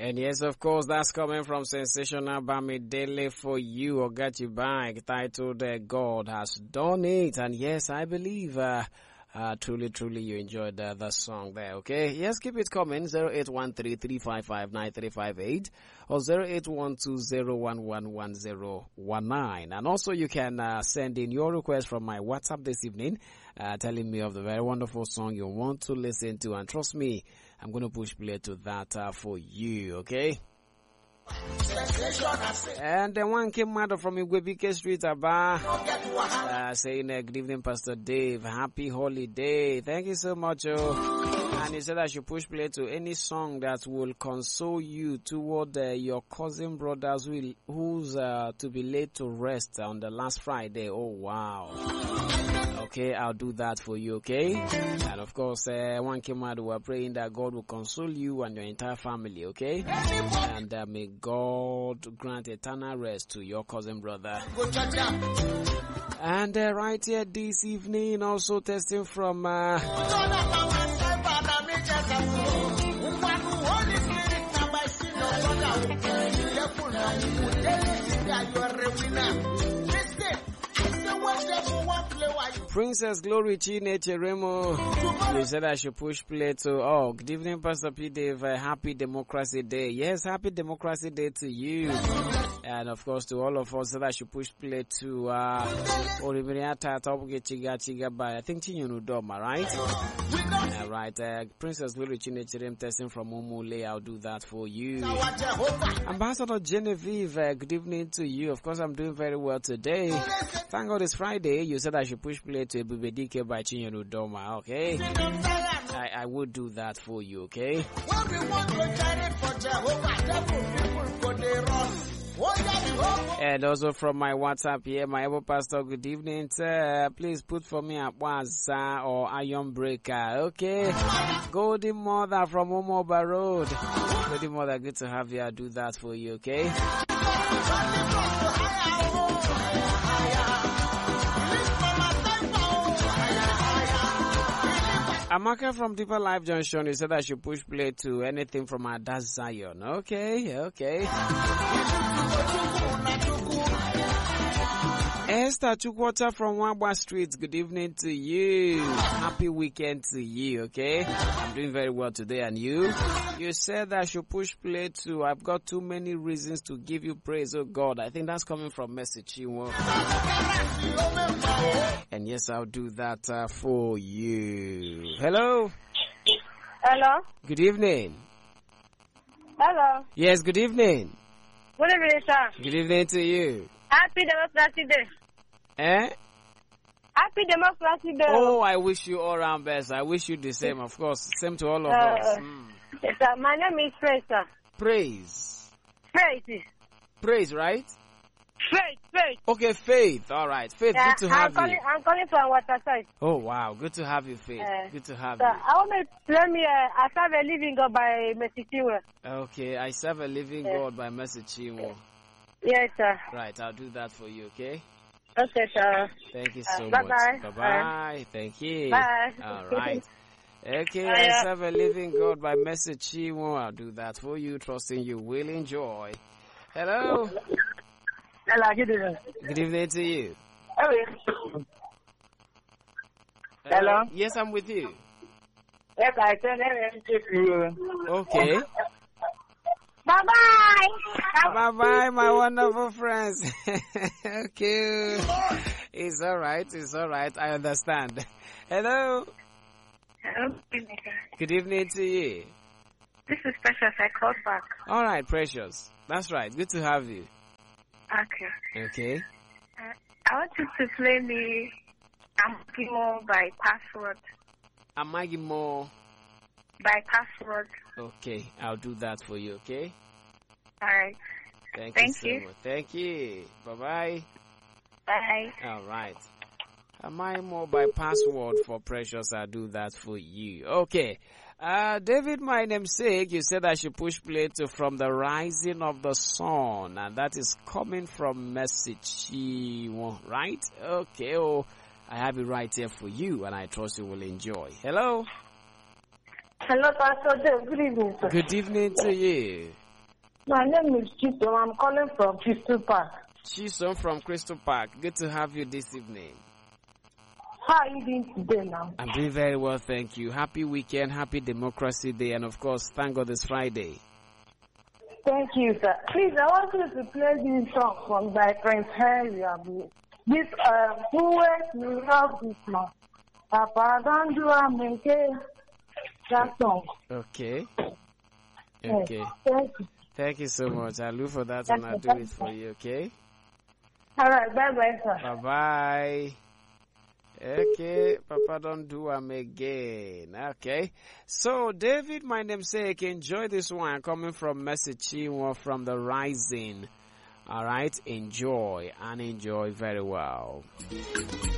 And yes, of course, that's coming from Sensational Bamidele for you, Ogachi Bank, titled God Has Done It. And yes, I believe truly you enjoyed the song there, okay? Yes, keep it coming, 0813-355-9358 or 0812011119. And also you can send in your request from my WhatsApp this evening, telling me of the very wonderful song you want to listen to. And trust me, I'm going to push play to that for you, okay? And then one came out from Igwebike Street, Aba, saying, good evening, Pastor Dave. Happy holiday. Thank you so much. And he said I should push play to any song that will console you toward your cousin brothers who's to be laid to rest on the last Friday. Oh, wow. Okay, I'll do that for you, okay? And of course, one came out, we're praying that God will console you and your entire family, okay? And may God grant eternal rest to your cousin brother. And right here this evening, also testing from Princess Glory Chineche Remo. You said I should push play to, good evening, Pastor P. Dave. Happy Democracy Day. Yes, happy Democracy Day to you. And of course, to all of us, that I should push play to Oribiriata Tobuge Chiga Chiga by, I think, Chinyunu Doma, right? Right. Princess Glory Chineche Remo testing from Umule. I'll do that for you. Ambassador Genevieve, good evening to you. Of course, I'm doing very well today. Thank God it's Friday. You said I should push play to Ebubedike by Chinyonu Doma, okay? I would do that for you, okay? And also from my WhatsApp here, my able pastor, good evening. Please put for me a Waza or Iron Breaker, okay? Golden Mother from Omoba Road. Golden Mother, good to have you. I'll do that for you, okay? Amaka from Deeper Life Junction, you said I should push play to anything from Ada Zion. Okay. Esther Chukwota from Wabwa Street, good evening to you. Happy weekend to you, okay? I'm doing very well today, and you? You said I should push play to I've got too many reasons to give you praise, oh God. I think that's coming from Message. And yes, I'll do that for you. Hello? Hello? Good evening. Hello? Yes, good evening. Good evening, sir. Good evening to you. Happy Democracy Day. Happy Democracy Day. Oh, I wish you all round best. I wish you the same, of course. Same to all of us. Yes, sir. My name is Praise, sir. Praise. Praise, right? Faith. Okay, Faith. All right. Faith, good to have you. I'm calling from Waterside. Oh, wow. Good to have you, Faith. Good to have sir, you. I want to play me I Serve a Living God by Mercy Chinwo. Okay, I Serve a Living God by Mercy Chinwo. Yes, sir. Right, I'll do that for you, okay? Okay, sir. Thank you so much. Bye-bye. Bye-bye. Thank you. Bye. All right. Okay, I Serve a Living God by Mercy Chinwo. I'll do that for you, trusting you will enjoy. Hello? Hello, good evening. Good evening to you. Hello? Yes, I'm with you. Yes, I send to you. Okay. Bye-bye. Bye-bye, my wonderful friends. Okay. It's all right. I understand. Hello? Hello. Good evening to you. This is Precious. I called back. All right, Precious. That's right. Good to have you. Okay. Okay. I want you to play me Amagimo by Password. Amagimo by Password. Okay, I'll do that for you, okay? All right. Thank you so much. Thank you. Bye-bye. Bye. All right. Amagimo by Password for Precious. I'll do that for you. Okay. David, my namesake, you said I should push play to From the Rising of the Sun, and that is coming from Message, right? Okay, I have it right here for you, and I trust you will enjoy. Hello? Hello, Pastor Dave. Good evening, sir. Good evening to you. My name is Chisom. I'm calling from Crystal Park. Chisom from Crystal Park. Good to have you this evening. How are you doing today now? I'm doing very well, thank you. Happy weekend, happy Democracy Day, and of course, thank God it's Friday. Thank you, sir. Please, I want you to play this song from by Prince Harry. This, who we have this man. Papa, don't do a make that song. Okay. Okay. Thank you. Thank you so much. I'll look for that and I'll do it for you, okay? All right, bye-bye, sir. Bye-bye. Okay, Papa don't do them again. Okay. So, David, my namesake, enjoy this one coming from Messichinwa from the Rising. All right, enjoy and enjoy very well.